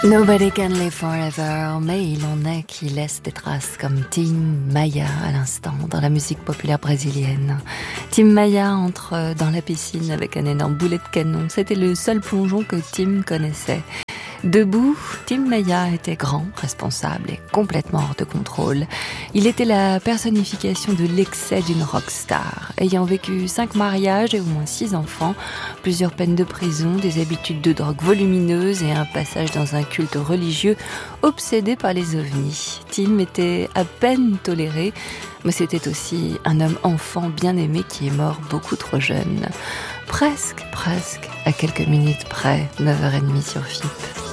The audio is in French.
Nobody can live forever, mais il en est qui laissent des traces comme Tim Maia à l'instant dans la musique populaire brésilienne. Tim Maia entre dans la piscine avec un énorme boulet de canon. C'était le seul plongeon que Tim connaissait. Debout, Tim Maia était grand, responsable et complètement hors de contrôle. Il était la personnification de l'excès d'une rockstar. Ayant vécu 5 mariages et au moins 6 enfants, plusieurs peines de prison, des habitudes de drogue volumineuses et un passage dans un culte religieux obsédé par les ovnis. Tim était à peine toléré, mais c'était aussi un homme enfant bien aimé qui est mort beaucoup trop jeune. Presque, à quelques minutes près, 9h30 sur FIP.